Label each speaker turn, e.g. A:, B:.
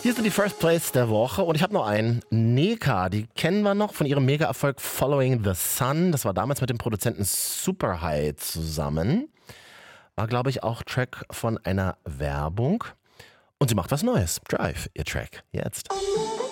A: Hier sind die First Plays der Woche und ich habe noch einen. Neka, die kennen wir noch von ihrem Mega-Erfolg Following the Sun. Das war damals mit dem Produzenten Superhigh zusammen. War, glaube ich, auch Track von einer Werbung. Und sie macht was Neues. Drive, ihr Track. Jetzt.